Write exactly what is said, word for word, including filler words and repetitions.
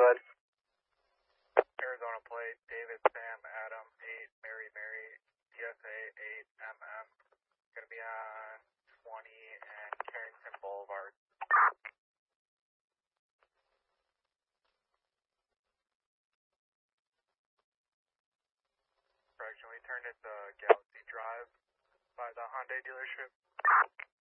ahead. Arizona plate, David Sam Adam eight Mary Mary D S A eight M M. Gonna be on twenty and Carrington Boulevard. Correction, we turned into Galaxy Drive by the Hyundai dealership.